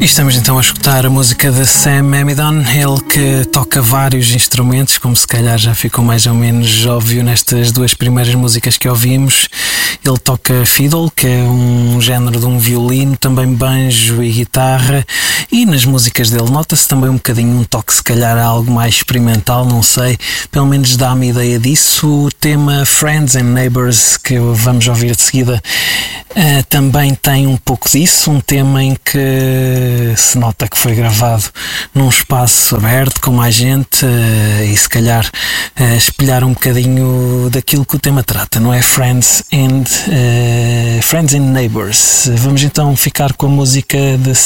E estamos então a escutar a música de Sam Amidon, ele que toca vários instrumentos, como se calhar já ficou mais ou menos óbvio nestas duas primeiras músicas que ouvimos. Ele toca fiddle, que é um género de um violino, também banjo e guitarra, e nas músicas dele nota-se também um bocadinho um toque, se calhar algo mais experimental, não sei, pelo menos dá-me ideia disso. O tema Friends and Neighbors, que vamos ouvir de seguida, também tem um pouco disso, um tema em que se nota que foi gravado num espaço aberto com mais gente, e se calhar espelhar um bocadinho daquilo que o tema trata, não é? Friends and Neighbors. Vamos então ficar com a música de